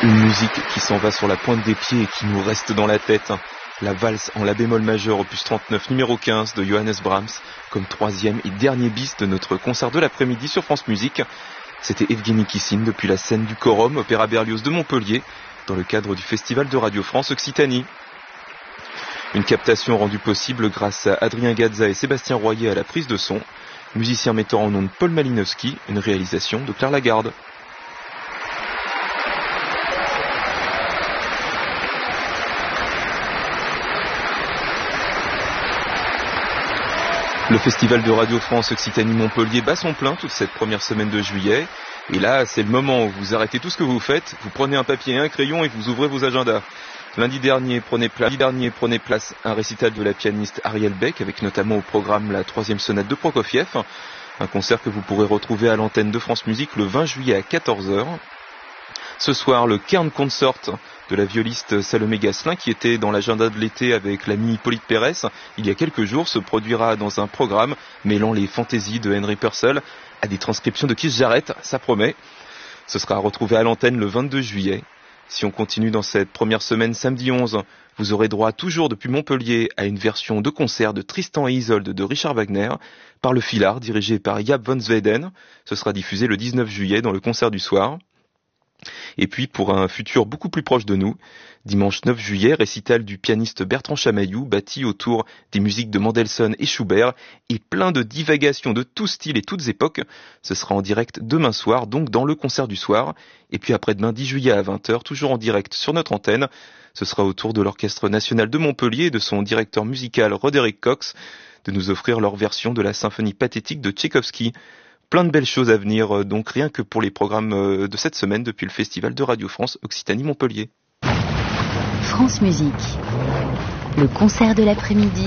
Une musique qui s'en va sur la pointe des pieds et qui nous reste dans la tête. La valse en la bémol majeur opus 39 numéro 15 de Johannes Brahms comme troisième et dernier bis de notre concert de l'après-midi sur France Musique. C'était Evgueni Kissine depuis la scène du Corum, Opéra Berlioz de Montpellier, dans le cadre du Festival de Radio France Occitanie. Une captation rendue possible grâce à Adrien Gazza et Sébastien Royer à la prise de son, musicien metteur en ondes Paul Malinowski, une réalisation de Claire Lagarde. Le Festival de Radio France Occitanie-Montpellier bat son plein toute cette première semaine de juillet. Et là, c'est le moment où vous arrêtez tout ce que vous faites, vous prenez un papier et un crayon et vous ouvrez vos agendas. Lundi dernier, prenez place un récital de la pianiste Ariel Beck, avec notamment au programme la 3e sonate de Prokofiev. Un concert que vous pourrez retrouver à l'antenne de France Musique le 20 juillet à 14h. Ce soir, le Kern Consort de la violiste Salomé Gasselin, qui était dans l'agenda de l'été avec l'ami Hippolyte Pérez, il y a quelques jours, se produira dans un programme mêlant les fantaisies de Henry Purcell à des transcriptions de Keith Jarrett, ça promet. Ce sera retrouvé à l'antenne le 22 juillet. Si on continue dans cette première semaine, samedi 11, vous aurez droit toujours depuis Montpellier à une version de concert de Tristan et Isolde de Richard Wagner par le Filard, dirigé par Jaap van Zweden. Ce sera diffusé le 19 juillet dans le concert du soir. Et puis, pour un futur beaucoup plus proche de nous, dimanche 9 juillet, récital du pianiste Bertrand Chamaillou, bâti autour des musiques de Mendelssohn et Schubert, et plein de divagations de tous styles et toutes époques. Ce sera en direct demain soir, donc dans le concert du soir. Et puis après-demain, 10 juillet à 20h, toujours en direct sur notre antenne. Ce sera au tour de l'Orchestre National de Montpellier et de son directeur musical Roderick Cox de nous offrir leur version de la symphonie pathétique de Tchaïkovski. Plein de belles choses à venir, donc rien que pour les programmes de cette semaine depuis le Festival de Radio France Occitanie-Montpellier. France Musique, le concert de l'après-midi,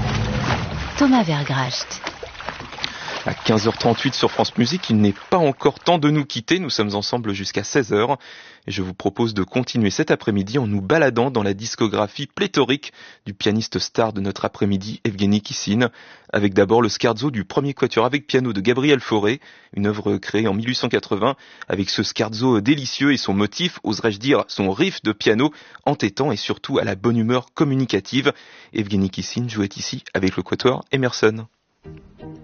Thomas Vergracht. À 15h38 sur France Musique, il n'est pas encore temps de nous quitter, nous sommes ensemble jusqu'à 16h. Et je vous propose de continuer cet après-midi en nous baladant dans la discographie pléthorique du pianiste star de notre après-midi, Evgueni Kissine, avec d'abord le scherzo du premier quatuor avec piano de Gabriel Fauré, une œuvre créée en 1880, avec ce scherzo délicieux et son motif, oserais-je dire son riff de piano, entêtant et surtout à la bonne humeur communicative. Evgueni Kissine jouait ici avec le quatuor Emerson.